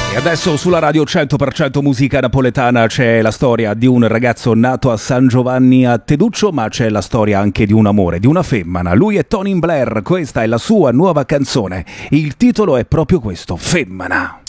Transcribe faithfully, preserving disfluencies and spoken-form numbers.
E adesso sulla radio cento per cento musica napoletana c'è la storia di un ragazzo nato a San Giovanni a Teduccio, ma c'è la storia anche di un amore, di una femmina. Lui è Tony Blair, questa è la sua nuova canzone. Il titolo è proprio questo, Femmina.